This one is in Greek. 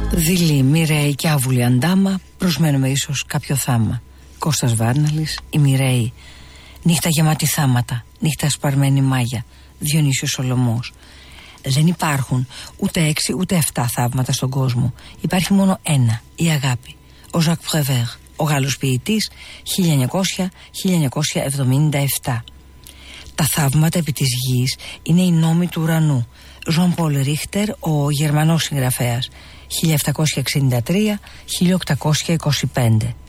Δειλή, Μιρέη και άβουλη αντάμα, προσμένουμε ίσως κάποιο θάμα. Κώστας Βάρναλης, η Μιρέη. Νύχτα γεμάτη θάματα, νύχτα σπαρμένη μάγια, Διονύσιος Σολωμός. Δεν υπάρχουν ούτε 6 ούτε 7 θαύματα στον κόσμο. Υπάρχει μόνο ένα, η αγάπη. Ο Ζακ Πρεβέρ, ο Γάλλος ποιητής, 1900-1977. Τα θαύματα επί της γης είναι οι νόμοι του ουρανού. Ζων Πολ Ρίχτερ, ο Γερμανός συγγραφέας, 1763-1825.